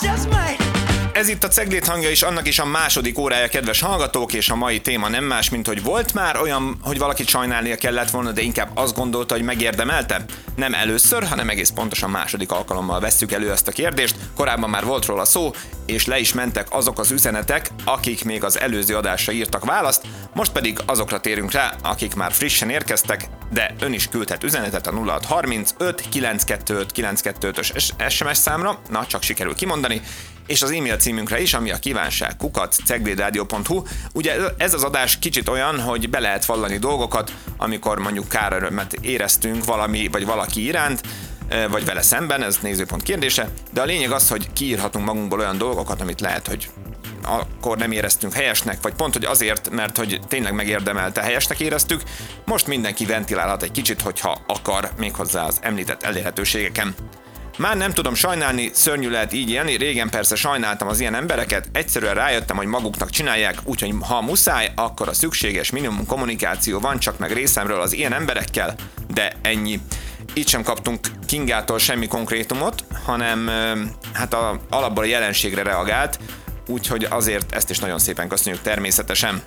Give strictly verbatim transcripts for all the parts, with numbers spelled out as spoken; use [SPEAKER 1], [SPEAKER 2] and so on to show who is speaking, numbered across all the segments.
[SPEAKER 1] Ez itt a Ceglét hangja is, annak is a második órája, kedves hallgatók, és a mai téma nem más, mint hogy volt már olyan, hogy valakit sajnálnia kellett volna, de inkább azt gondolta, hogy megérdemelte? Nem először, hanem egész pontosan második alkalommal vesszük elő ezt a kérdést. Korábban már volt róla szó, és le is mentek azok az üzenetek, akik még az előző adásra írtak választ, most pedig azokra térünk rá, akik már frissen érkeztek, de ön is küldhet üzenetet a nulla hat harmincöt kilencszázkettőöt kilencszázkettőöt-ös es em es számra, na csak sikerül kimondani, és az e-mail címünkre is, ami a kívánság kukac ceglédradio pont hu. Ugye ez az adás kicsit olyan, hogy be lehet vallani dolgokat, amikor mondjuk kárörömet éreztünk valami vagy valaki iránt, vagy vele szemben, ez nézőpont kérdése, de a lényeg az, hogy kiírhatunk magunkból olyan dolgokat, amit lehet, hogy akkor nem éreztünk helyesnek, vagy pont, hogy azért, mert hogy tényleg megérdemelte, helyesnek éreztük. Most mindenki ventilálhat egy kicsit, hogyha akar, méghozzá az említett elérhetőségeken. Már nem tudom sajnálni, szörnyű lehet így élni, régen persze sajnáltam az ilyen embereket, egyszerűen rájöttem, hogy maguknak csinálják, úgyhogy ha muszáj, akkor a szükséges minimum kommunikáció van csak meg részemről az ilyen emberekkel, de ennyi. Itt sem kaptunk Kingától semmi konkrétumot, hanem hát a, alapból a jelenségre reagált, úgyhogy azért ezt is nagyon szépen köszönjük természetesen.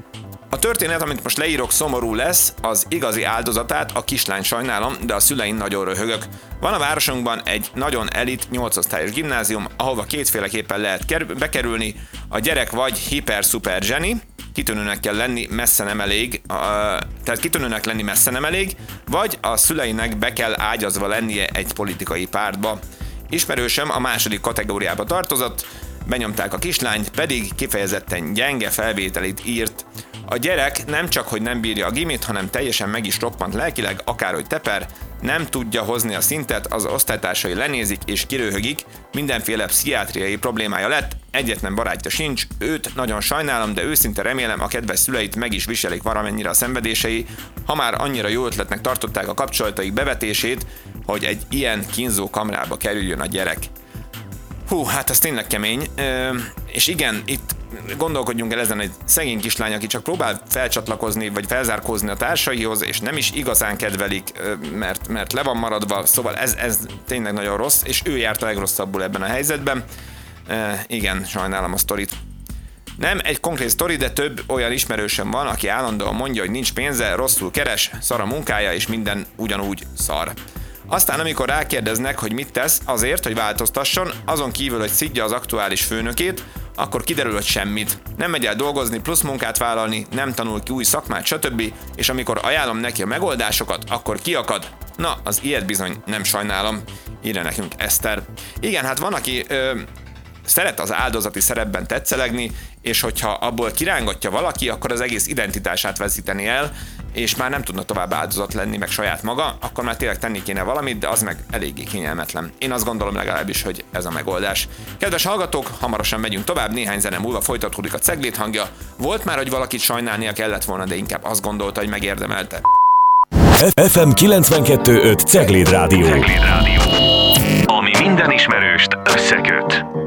[SPEAKER 1] A történet, amit most leírok, szomorú lesz, az igazi áldozatát, a kislány sajnálom, de a szüleim nagyon röhögök. Van a városunkban egy nagyon elit nyolcosztályos gimnázium, ahova kétféleképpen lehet ker- bekerülni. A gyerek vagy hiper-szuper zseni, kitűnőnek kell lenni, messze nem elég, uh, tehát kitűnőnek lenni messze nem elég, vagy a szüleinek be kell ágyazva lennie egy politikai pártba. Ismerősöm a második kategóriába tartozott, benyomták a kislányt, pedig kifejezetten gyenge felvételit írt. A gyerek nem csak, hogy nem bírja a gimit, hanem teljesen meg is roppant lelkileg, akárhogy teper, nem tudja hozni a szintet, az osztálytársai lenézik és kiröhögik, mindenféle pszichiátriai problémája lett, egyetlen barátja sincs, őt nagyon sajnálom, de őszinte remélem a kedves szüleit meg is viselik valamennyire a szenvedései, ha már annyira jó ötletnek tartották a kapcsolataik bevetését, hogy egy ilyen kínzó kamrába kerüljön a gyerek. Hú, hát ez tényleg kemény, Ö, és igen, itt gondolkodjunk el ezen, egy szegény kislány, aki csak próbál felcsatlakozni, vagy felzárkózni a társaihoz, és nem is igazán kedvelik, mert, mert le van maradva, szóval ez, ez tényleg nagyon rossz, és ő járt a legrosszabbul ebben a helyzetben. E, igen, sajnálom a sztorit. Nem egy konkrét sztori, de több olyan ismerősöm van, aki állandóan mondja, hogy nincs pénze, rosszul keres, szar a munkája, és minden ugyanúgy szar. Aztán amikor rákérdeznek, hogy mit tesz azért, hogy változtasson, azon kívül, hogy szidja az aktuális főnökét, akkor kiderül, hogy semmit. Nem megy el dolgozni, plusz munkát vállalni, nem tanul ki új szakmát, stb. És amikor ajánlom neki a megoldásokat, akkor kiakad. Na, az ilyet bizony nem sajnálom, írja nekünk Eszter. Igen, hát van, aki ö, szeret az áldozati szerepben tetszelegni, és hogyha abból kirángatja valaki, akkor az egész identitását veszíteni el, és már nem tudna tovább áldozat lenni, meg saját maga, akkor már tényleg tenni kéne valamit, de az meg eléggé kényelmetlen. Én azt gondolom legalábbis, hogy ez a megoldás. Kedves hallgatók, hamarosan megyünk tovább, néhány zene múlva folytatódik a Ceglét hangja. Volt már, hogy valakit sajnálnia kellett volna, de inkább azt gondolta, hogy megérdemelte.
[SPEAKER 2] ef em kilencvenkettő öt Ceglét Rádió.
[SPEAKER 3] Ceglét Rádió. Ami minden ismerőst összeköt.